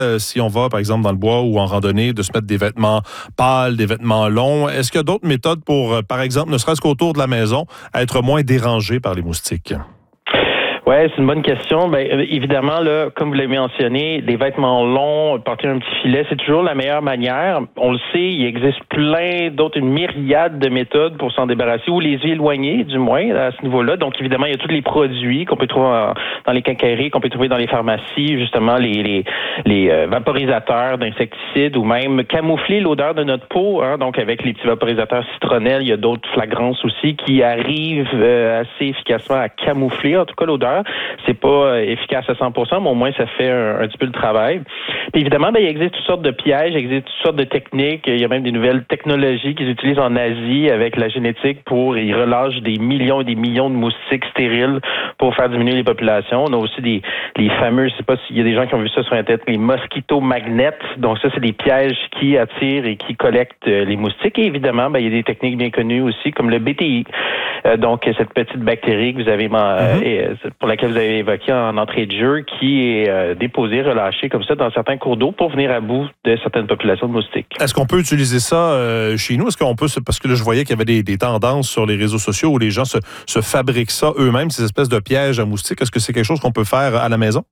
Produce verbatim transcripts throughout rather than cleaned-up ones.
euh, si on va, par exemple, dans le bois ou en randonnée, de se mettre des vêtements pâles, des vêtements longs. Est-ce qu'il y a d'autres méthodes pour, euh, par exemple, ne serait-ce qu'autour de la maison, être moins dérangé par les moustiques? Oui, c'est une bonne question. Ben, évidemment, là, comme vous l'avez mentionné, des vêtements longs, porter un petit filet, c'est toujours la meilleure manière. On le sait, il existe plein d'autres, une myriade de méthodes pour s'en débarrasser, ou les éloigner, du moins, à ce niveau-là. Donc, évidemment, il y a tous les produits qu'on peut trouver en, dans les quincailleries, qu'on peut trouver dans les pharmacies, justement, les, les, les euh, vaporisateurs d'insecticides, ou même camoufler l'odeur de notre peau. Hein, donc, avec les petits vaporisateurs citronnels, il y a d'autres flagrances aussi qui arrivent euh, assez efficacement à camoufler, en tout cas, l'odeur. C'est pas efficace à cent pour cent, mais au moins ça fait un, un petit peu le travail. Puis évidemment, ben, il existe toutes sortes de pièges, il existe toutes sortes de techniques. Il y a même des nouvelles technologies qu'ils utilisent en Asie avec la génétique pour, ils relâchent des millions et des millions de moustiques stériles pour faire diminuer les populations. On a aussi des les fameux, je sais pas s'il y a des gens qui ont vu ça sur Internet, les mosquito-magnets. Donc ça, c'est des pièges qui attirent et qui collectent les moustiques. Et évidemment, ben, il y a des techniques bien connues aussi, comme le B T I. Euh, donc cette petite bactérie que vous avez euh, mm-hmm. pour laquelle vous avez évoqué en entrée de jeu, qui est euh, déposée, relâchée comme ça dans certains cours d'eau pour venir à bout de certaines populations de moustiques. Est-ce qu'on peut utiliser ça euh, chez nous? Est-ce qu'on peut, parce que là, je voyais qu'il y avait des, des tendances sur les réseaux sociaux où les gens se, se fabriquent ça eux-mêmes, ces espèces de pièges à moustiques. Est-ce que c'est quelque chose qu'on peut faire à la maison?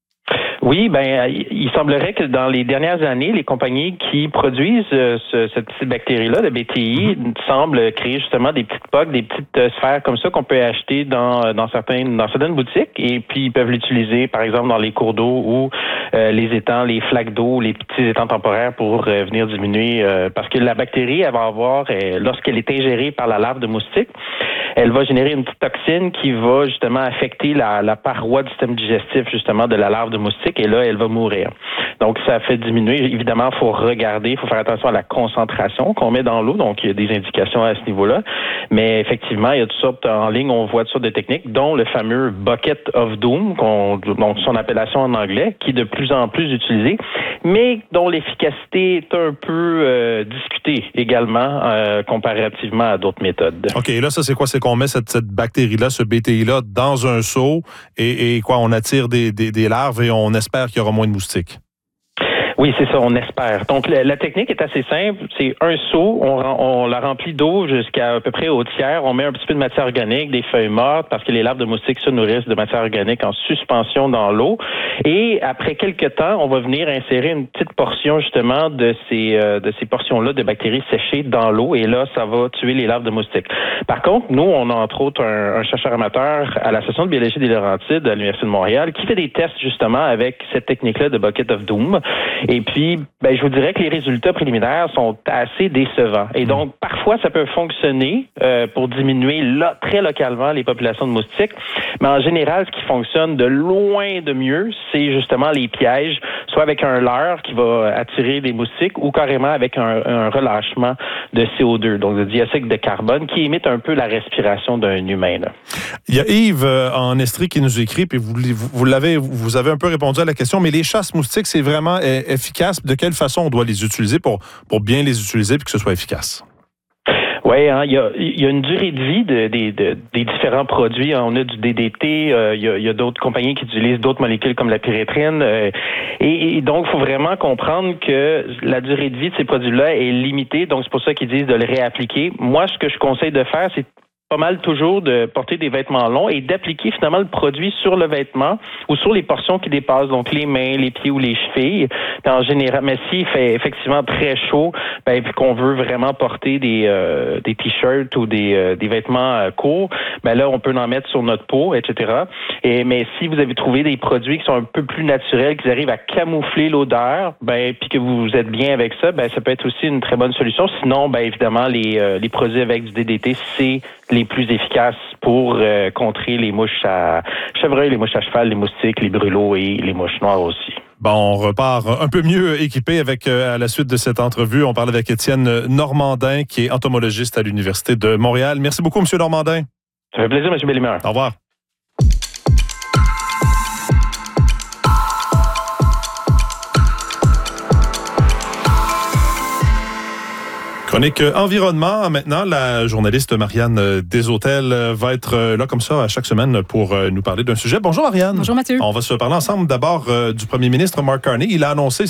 Oui, ben il semblerait que dans les dernières années, les compagnies qui produisent euh, ce, cette petite bactérie-là, le B T I, mm-hmm. semblent créer justement des petites poques, des petites euh, sphères comme ça qu'on peut acheter dans dans certaines dans certaines boutiques, et puis ils peuvent l'utiliser par exemple dans les cours d'eau ou euh, les étangs, les flaques d'eau, les petits étangs temporaires pour euh, venir diminuer euh, parce que la bactérie, elle va avoir euh, lorsqu'elle est ingérée par la larve de moustique, elle va générer une petite toxine qui va justement affecter la, la paroi du système digestif justement de la larve de moustique. Et là, elle va mourir. Donc, ça fait diminuer. Évidemment, il faut regarder, il faut faire attention à la concentration qu'on met dans l'eau. Donc, il y a des indications à ce niveau-là. Mais effectivement, il y a toutes sortes, en ligne, on voit toutes sortes de techniques, dont le fameux Bucket of Doom, qu'on, donc son appellation en anglais, qui est de plus en plus utilisé, mais dont l'efficacité est un peu euh, discutée également, euh, comparativement à d'autres méthodes. OK, et là, ça, c'est quoi? C'est qu'on met cette, cette bactérie-là, ce B T I-là, dans un seau et, et quoi? On attire des, des, des larves et on espère qu'il y aura moins de moustiques. Oui, c'est ça, on espère. Donc, la, la technique est assez simple. C'est un seau, on, on la remplit d'eau jusqu'à à peu près au tiers. On met un petit peu de matière organique, des feuilles mortes, parce que les larves de moustiques se nourrissent de matière organique en suspension dans l'eau. Et après quelques temps, on va venir insérer une petite portion, justement, de ces, euh, de ces portions-là de bactéries séchées dans l'eau. Et là, ça va tuer les larves de moustiques. Par contre, nous, on a entre autres un, un chercheur amateur à la section de biologie des Laurentides à l'Université de Montréal qui fait des tests, justement, avec cette technique-là de Bucket of Doom. Et puis, ben, je vous dirais que les résultats préliminaires sont assez décevants. Et donc, parfois, ça peut fonctionner euh, pour diminuer là, très localement les populations de moustiques. Mais en général, ce qui fonctionne de loin de mieux, c'est justement les pièges, soit avec un leurre qui va attirer des moustiques ou carrément avec un, un relâchement de C O deux, donc de dioxyde de carbone, qui imite un peu la respiration d'un humain. Là. Il y a Yves euh, en Estrie qui nous écrit, puis vous, vous, vous, l'avez, vous avez un peu répondu à la question, mais les chasses moustiques, c'est vraiment euh, efficace. De quelle façon on doit les utiliser pour, pour bien les utiliser et que ce soit efficace? Oui, hein, il y a, il y a une durée de vie de, de, de, des différents produits. On a du D D T, euh, il, y a, il y a d'autres compagnies qui utilisent d'autres molécules comme la pyrétrine. Euh, et, et donc, il faut vraiment comprendre que la durée de vie de ces produits-là est limitée. Donc, c'est pour ça qu'ils disent de le réappliquer. Moi, ce que je conseille de faire, c'est pas mal toujours de porter des vêtements longs et d'appliquer finalement le produit sur le vêtement ou sur les portions qui dépassent, donc les mains, les pieds ou les chevilles. Puis en général, mais s'il fait effectivement très chaud, ben puis qu'on veut vraiment porter des euh, des t-shirts ou des euh, des vêtements euh, courts, ben là on peut en mettre sur notre peau, et cetera. Et mais si vous avez trouvé des produits qui sont un peu plus naturels, qui arrivent à camoufler l'odeur, ben puis que vous êtes bien avec ça, ben ça peut être aussi une très bonne solution. Sinon, ben évidemment les euh, les produits avec du D D T, c'est les plus efficaces pour euh, contrer les mouches à chevreuil, les mouches à cheval, les moustiques, les brûlots et les mouches noires aussi. Bon, on repart un peu mieux équipé avec, euh, à la suite de cette entrevue. On parle avec Étienne Normandin, qui est entomologiste à l'Université de Montréal. Merci beaucoup, M. Normandin. Ça fait plaisir, M. Bellemare. Au revoir. Chronique Chronique environnement. Maintenant, la journaliste Marianne Deshôtels va être là comme ça à chaque semaine pour nous parler d'un sujet. Bonjour Marianne. Bonjour Mathieu. On va se parler ensemble d'abord du premier ministre Mark Carney. Il a annoncé